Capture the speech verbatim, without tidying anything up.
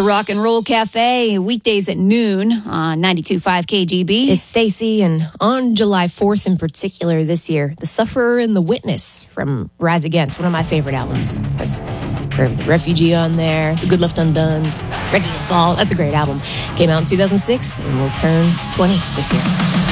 The Rock and Roll Cafe, weekdays at noon on ninety-two point five K G B. It's Stacy, and on July fourth in particular this year, The Sufferer and the Witness from Rise Against, one of my favorite albums. That's Forever the Refugee on there, The Good Left Undone, Ready to Fall. That's a great album. Came out in two thousand six and will turn twenty this year.